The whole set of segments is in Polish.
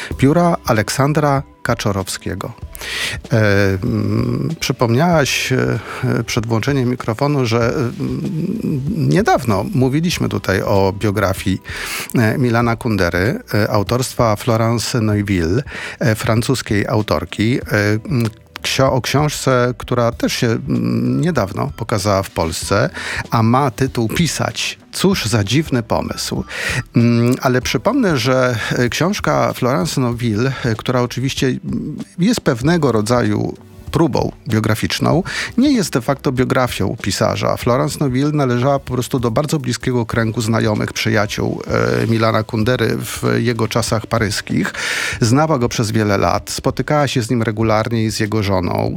pióra Aleksandra Kaczorowskiego. Przypomniałaś przed włączeniem mikrofonu, że niedawno mówiliśmy tutaj o biografii Milana Kundery, autorstwa Florence Neuville, francuskiej autorki. O książce, która też się niedawno pokazała w Polsce, a ma tytuł Pisać. Cóż za dziwny pomysł. Ale przypomnę, że książka Florence Neuville, która oczywiście jest pewnego rodzaju próbą biograficzną, nie jest de facto biografią pisarza. Florence Neuville należała po prostu do bardzo bliskiego kręgu znajomych, przyjaciół Milana Kundery w jego czasach paryskich. Znała go przez wiele lat, spotykała się z nim regularnie i z jego żoną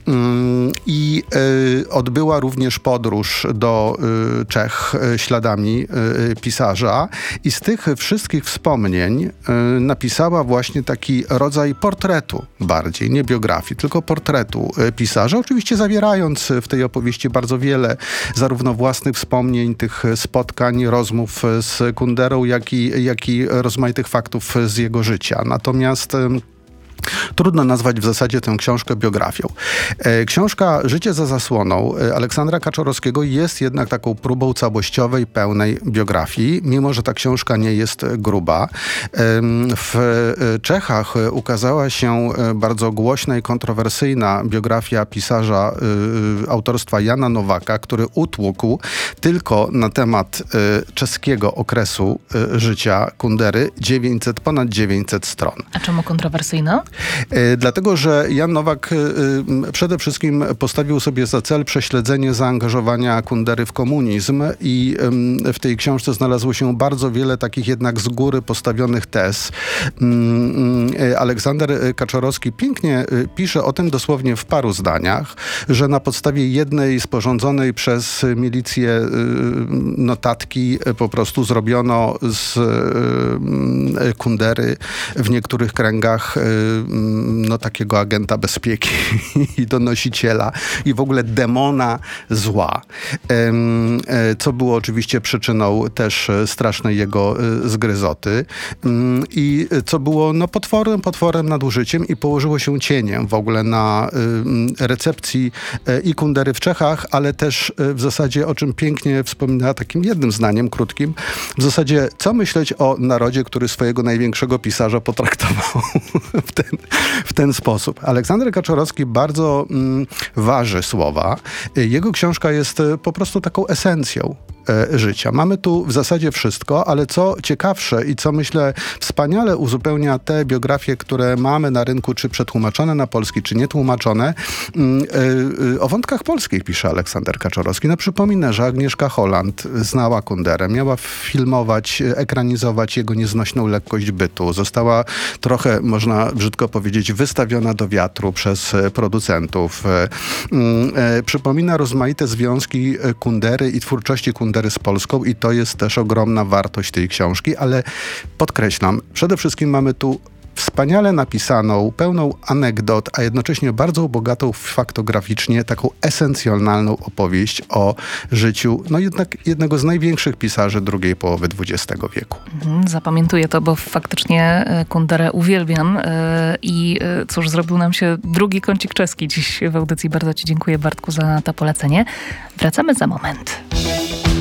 i odbyła również podróż do Czech śladami pisarza i z tych wszystkich wspomnień napisała właśnie taki rodzaj portretu bardziej, nie biografii, tylko portretu pisarza, oczywiście zawierając w tej opowieści bardzo wiele zarówno własnych wspomnień, tych spotkań, rozmów z Kunderą, jak i rozmaitych faktów z jego życia. Natomiast trudno nazwać w zasadzie tę książkę biografią. Książka Życie za zasłoną Aleksandra Kaczorowskiego jest jednak taką próbą całościowej, pełnej biografii, mimo że ta książka nie jest gruba. W Czechach ukazała się bardzo głośna i kontrowersyjna biografia pisarza autorstwa Jana Nowaka, który utłukł tylko na temat czeskiego okresu życia Kundery ponad 900 stron. A czemu kontrowersyjna? Dlatego, że Jan Nowak przede wszystkim postawił sobie za cel prześledzenie zaangażowania Kundery w komunizm i w tej książce znalazło się bardzo wiele takich jednak z góry postawionych tez. Aleksander Kaczorowski pięknie pisze o tym dosłownie w paru zdaniach, że na podstawie jednej sporządzonej przez milicję notatki po prostu zrobiono z Kundery w niektórych kręgach takiego agenta bezpieki i donosiciela i w ogóle demona zła. Co było oczywiście przyczyną też strasznej jego zgryzoty i co było potworem nadużyciem i położyło się cieniem w ogóle na recepcji i Kundery w Czechach, ale też w zasadzie, o czym pięknie wspomina takim jednym zdaniem krótkim, w zasadzie co myśleć o narodzie, który swojego największego pisarza potraktował w ten sposób. Aleksander Kaczorowski bardzo waży słowa. Jego książka jest po prostu taką esencją życia. Mamy tu w zasadzie wszystko, ale co ciekawsze i co myślę wspaniale uzupełnia te biografie, które mamy na rynku, czy przetłumaczone na polski, czy nietłumaczone, o wątkach polskich pisze Aleksander Kaczorowski. Przypomnę, że Agnieszka Holland znała Kunderę, miała filmować, ekranizować jego nieznośną lekkość bytu. Została trochę, można brzydko powiedzieć, wystawiona do wiatru przez producentów. Przypomina rozmaite związki Kundery i twórczości Kundery z Polską i to jest też ogromna wartość tej książki, ale podkreślam, przede wszystkim mamy tu wspaniale napisaną, pełną anegdot, a jednocześnie bardzo bogatą faktograficznie, taką esencjonalną opowieść o życiu, jednak jednego z największych pisarzy drugiej połowy XX wieku. Zapamiętuję to, bo faktycznie Kunderę uwielbiam i cóż, zrobił nam się drugi kącik czeski dziś w audycji. Bardzo ci dziękuję, Bartku, za to polecenie. Wracamy za moment.